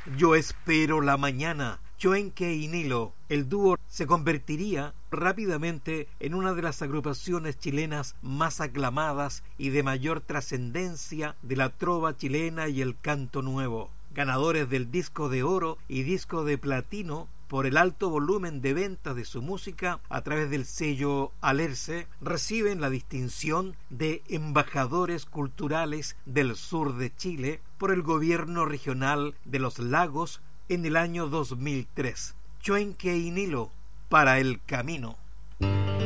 Yo espero la mañana. Choenque y Nilo, el dúo se convertiría rápidamente en una de las agrupaciones chilenas más aclamadas y de mayor trascendencia de la trova chilena y el canto nuevo. Ganadores del disco de oro y disco de platino por el alto volumen de ventas de su música a través del sello Alerce, reciben la distinción de embajadores culturales del sur de Chile por el gobierno regional de los Lagos en el año 2003. Choenque y Nilo, para el camino.